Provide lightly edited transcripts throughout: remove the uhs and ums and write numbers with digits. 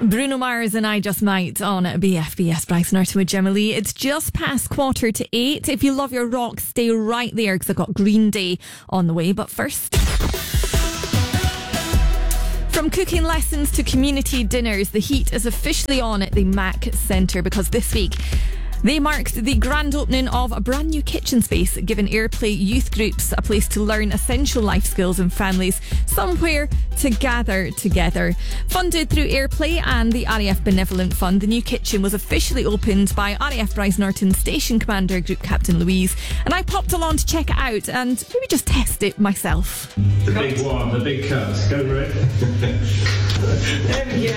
Bruno Mars and I Just Might on BFBS Bryce Norton with Gemma Lee. It's just past 7:45. If you love your rock, stay right there because I've got Green Day on the way. But first, from cooking lessons to community dinners, the heat is officially on at the Mac Centre because this week they marked the grand opening of a brand new kitchen space, giving Airplay youth groups a place to learn essential life skills and families somewhere to gather together. Funded through Airplay and the RAF Benevolent Fund, the new kitchen was officially opened by RAF Bryce Norton Station Commander Group Captain Louise, and I popped along to check it out and maybe just test it myself. The big one, the big cut. Go for it. There we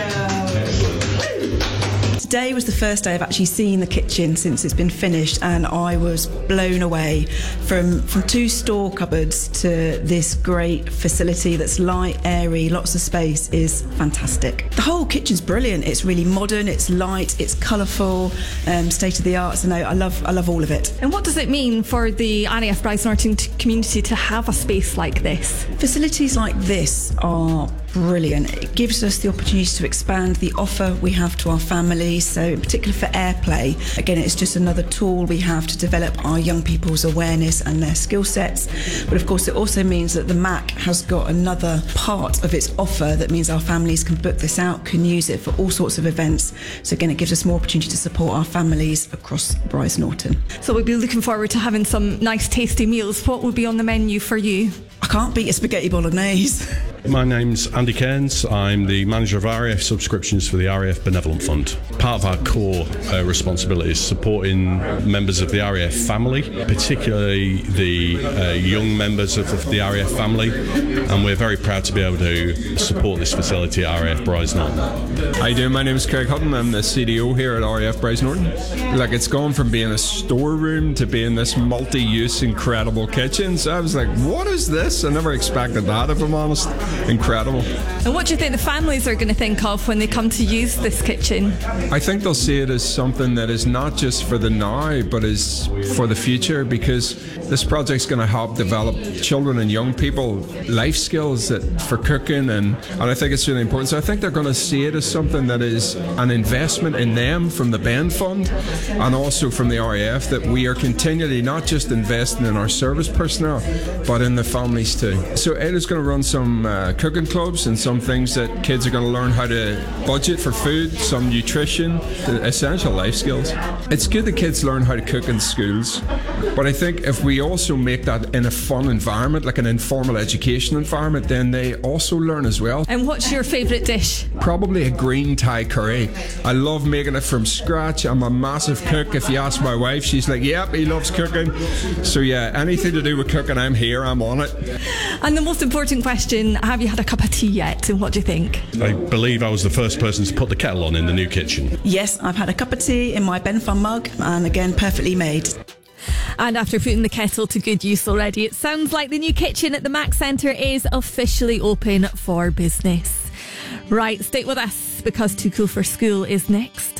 go. Today was the first day I've actually seen the kitchen since it's been finished, and I was blown away from two store cupboards to this great facility that's light, airy, lots of space is fantastic. The whole kitchen's brilliant. It's really modern, it's light, it's colourful, state of the art. So no, I love all of it. And what does it mean for the RAF Bryce Norton community to have a space like this? Facilities like this are brilliant. It gives us the opportunity to expand the offer we have to our families. So in particular for Airplay, again, it's just another tool we have to develop our young people's awareness and their skill sets. But of course, it also means that the Mac has got another part of its offer that means our families can book this out, can use it for all sorts of events. So again, it gives us more opportunity to support our families across Bryce Norton. So we'll be looking forward to having some nice tasty meals. What will be on the menu for you? I can't beat a spaghetti bolognese. My name's Andy Cairns. I'm the manager of RAF subscriptions for the RAF Benevolent Fund. Part of our core responsibility is supporting members of the RAF family, particularly the young members of the RAF family, and we're very proud to be able to support this facility at RAF Bryce Norton. How you doing? My name is Craig Hutton. I'm the CDO here at RAF Bryce Norton. Like, it's gone from being a storeroom to being this multi-use incredible kitchen. So I was like, what is this? I never expected that, if I'm honest. Incredible. And what do you think the families are going to think of when they come to use this kitchen? I think they'll see it as something that is not just for the now, but is for the future, because this project's going to help develop children and young people life skills for cooking, and I think it's really important. So I think they're going to see it as something that is an investment in them from the Ben Fund and also from the RAF, that we are continually not just investing in our service personnel but in the families too. So Ed is going to run some cooking clubs and some things that kids are going to learn how to budget for food, some nutrition, essential life skills. It's good that kids learn how to cook in schools, but I think if we also make that in a fun environment, like an informal education environment, then they also learn as well. And what's your favourite dish? Probably a green Thai curry. I love making it from scratch. I'm a massive cook. If you ask my wife, she's like, yep, he loves cooking. So yeah, anything to do with cooking, I'm here, I'm on it. And the most important question, have you had a cup of tea yet? And what do you think? I believe I was the first person to put the kettle on in the new kitchen. Yes, I've had a cup of tea in my Ben Fun mug, and again, perfectly made. And after putting the kettle to good use already, it sounds like the new kitchen at the Mac Centre is officially open for business. Right, stay with us because Too Cool for School is next.